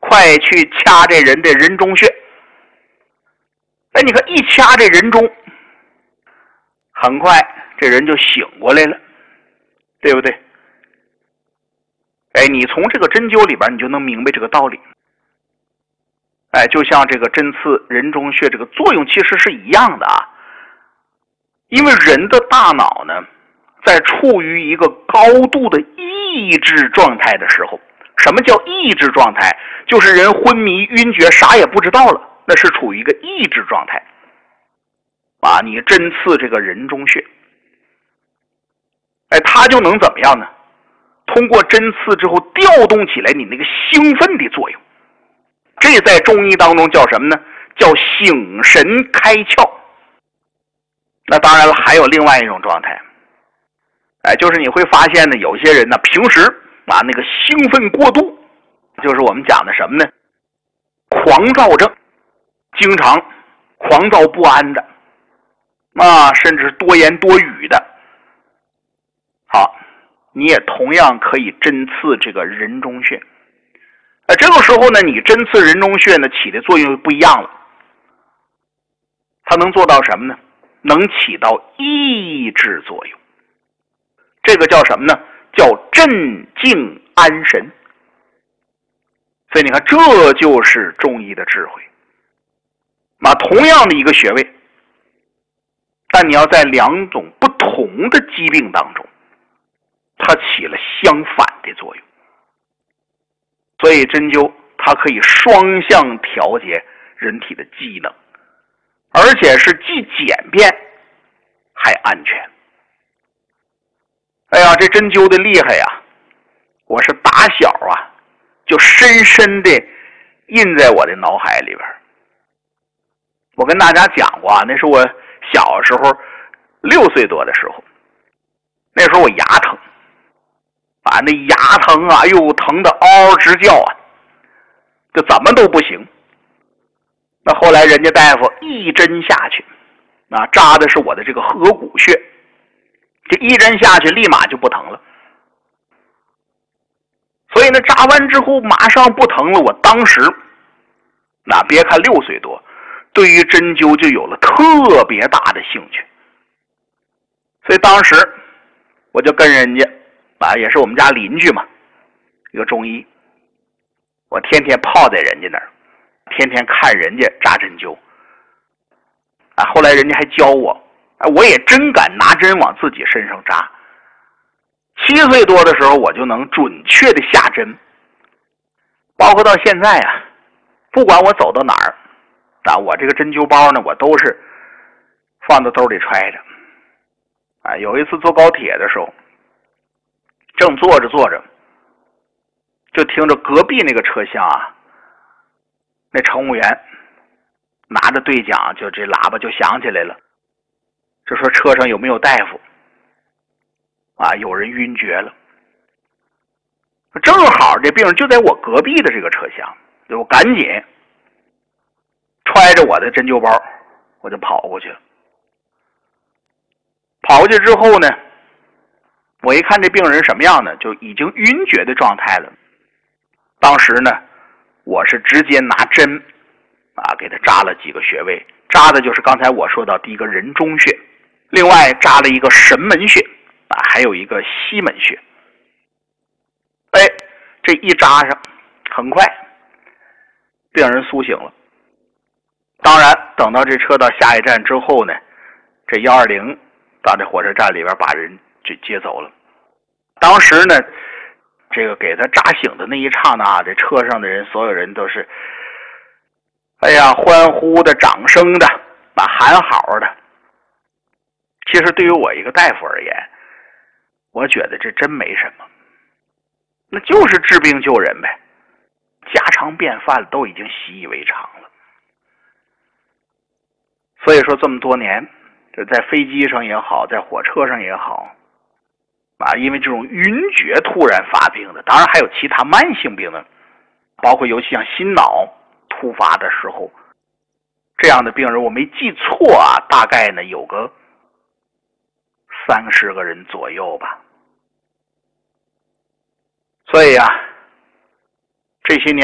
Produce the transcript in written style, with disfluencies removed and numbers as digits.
快去掐这人的人中穴。哎，你看一掐这人中，很快这人就醒过来了，对不对？哎，你从这个针灸里边你就能明白这个道理。哎，就像这个针刺人中穴，这个作用其实是一样的啊。因为人的大脑呢，在处于一个高度的抑制状态的时候，什么叫抑制状态？就是人昏迷晕厥，啥也不知道了，那是处于一个抑制状态。啊，你针刺这个人中穴，哎，它就能怎么样呢？通过针刺之后调动起来你那个兴奋的作用，这在中医当中叫什么呢？叫醒神开窍。那当然了，还有另外一种状态，哎，就是你会发现呢，有些人呢，平时啊那个兴奋过度，就是我们讲的什么呢？狂躁症，经常狂躁不安的，啊，甚至多言多语的。好，你也同样可以针刺这个人中穴。这个时候呢，你针刺人中穴呢，起的作用就不一样了。它能做到什么呢？能起到抑制作用。这个叫什么呢？叫镇静安神。所以你看，这就是中医的智慧。同样的一个穴位，但你要在两种不同的疾病当中，它起了相反的作用。所以针灸它可以双向调节人体的机能，而且是既简便还安全。哎呀，这针灸的厉害呀！我是打小啊就深深的印在我的脑海里边。我跟大家讲过啊，那是我小时候6岁多的时候，那时候我牙疼啊，那牙疼啊，哎呦，疼得嗷嗷直叫啊，就怎么都不行。那后来人家大夫一针下去，啊，扎的是我的这个合谷穴，这一针下去立马就不疼了。所以呢，扎完之后马上不疼了。我当时那别看6岁多，对于针灸就有了特别大的兴趣。所以当时我就跟人家啊，也是我们家邻居嘛，一个中医，我天天泡在人家那儿，天天看人家扎针灸啊。后来人家还教我，我也真敢拿针往自己身上扎。7岁多的时候，我就能准确的下针，包括到现在啊，不管我走到哪儿啊，我这个针灸包呢，我都是放到兜里揣着。啊，有一次坐高铁的时候，正坐着坐着，就听着隔壁那个车厢啊，那乘务员拿着对讲，就这喇叭就响起来了，就说车上有没有大夫啊？有人晕厥了。正好这病人就在我隔壁的这个车厢，我赶紧揣着我的针灸包，我就跑过去了。跑过去之后呢，我一看这病人什么样呢，就已经晕厥的状态了。当时呢，我是直接拿针啊给他扎了几个穴位，扎的就是刚才我说到第一个人中穴，另外扎了一个神门穴啊，还有一个西门穴。哎，这一扎上，很快病人苏醒了。当然，等到这车到下一站之后呢，这120到这火车站里边把人就接走了。当时呢，这个给他扎醒的那一刹那，这车上的人所有人都是，哎呀，欢呼的、掌声的、喊好的。其实对于我一个大夫而言，我觉得这真没什么，那就是治病救人呗，家常便饭都已经习以为常了。所以说这么多年，这在飞机上也好，在火车上也好，因为这种晕厥突然发病的，当然还有其他慢性病的，包括尤其像心脑突发的时候，这样的病人我没记错啊，大概呢有个30个人左右吧。所以啊，这些年